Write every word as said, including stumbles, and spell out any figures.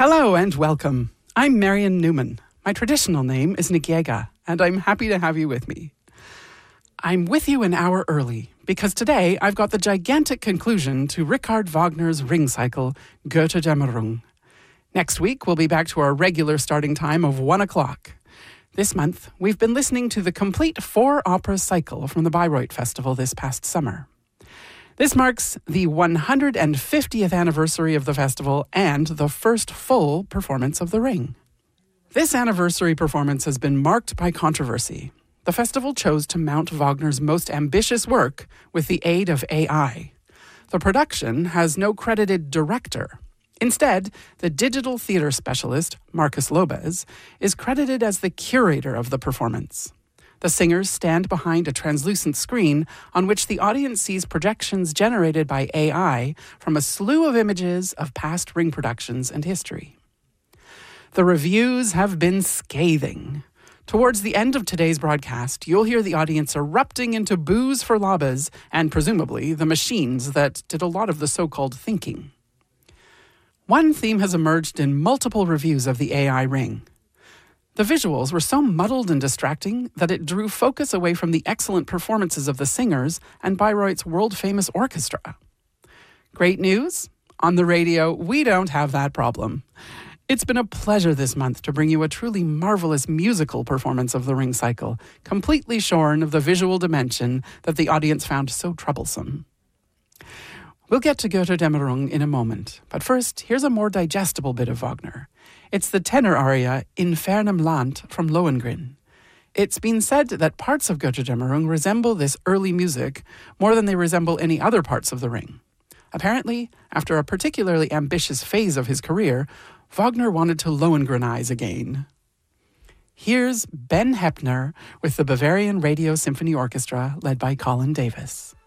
Hello and welcome. I'm Marion Newman. My traditional name is Nikiega, and I'm happy to have you with me. I'm with you an hour early because today I've got the gigantic conclusion to Richard Wagner's Ring Cycle, Götterdämmerung. Next week, we'll be back to our regular starting time of one o'clock. This month, we've been listening to the complete four-opera cycle from the Bayreuth Festival this past summer. This marks the one hundred fiftieth anniversary of the festival and the first full performance of The Ring. This anniversary performance has been marked by controversy. The festival chose to mount Wagner's most ambitious work with the aid of A I. The production has no credited director. Instead, the digital theater specialist, Marcus Lobez, is credited as the curator of the performance. The singers stand behind a translucent screen on which the audience sees projections generated by A I from a slew of images of past Ring productions and history. The reviews have been scathing. Towards the end of today's broadcast, you'll hear the audience erupting into boos for Lobez and, presumably, the machines that did a lot of the so-called thinking. One theme has emerged in multiple reviews of the A I Ring. The visuals were so muddled and distracting that it drew focus away from the excellent performances of the singers and Bayreuth's world-famous orchestra. Great news? On the radio, we don't have that problem. It's been a pleasure this month to bring you a truly marvelous musical performance of the Ring Cycle, completely shorn of the visual dimension that the audience found so troublesome. We'll get to Götterdämmerung in a moment, but first, here's a more digestible bit of Wagner. It's the tenor aria In fernem Land from Lohengrin. It's been said that parts of Götterdämmerung resemble this early music more than they resemble any other parts of the Ring. Apparently, after a particularly ambitious phase of his career, Wagner wanted to Lohengrinize again. Here's Ben Heppner with the Bavarian Radio Symphony Orchestra led by Colin Davis.